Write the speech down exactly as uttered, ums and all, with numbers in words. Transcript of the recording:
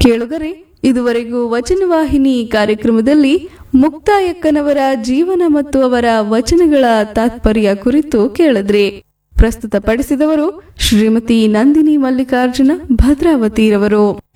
ಕೇಳುಗರೆ, ಇದುವರೆಗೂ ವಚನವಾಹಿನಿ ಕಾರ್ಯಕ್ರಮದಲ್ಲಿ ಮುಕ್ತಾಯಕ್ಕನವರ ಜೀವನ ಮತ್ತು ಅವರ ವಚನಗಳ ತಾತ್ಪರ್ಯ ಕುರಿತು ಕೇಳಿದ್ರಿ. ಪ್ರಸ್ತುತಪಡಿಸಿದವರು ಶ್ರೀಮತಿ ನಂದಿನಿ ಮಲ್ಲಿಕಾರ್ಜುನ ಭದ್ರಾವತಿರವರು.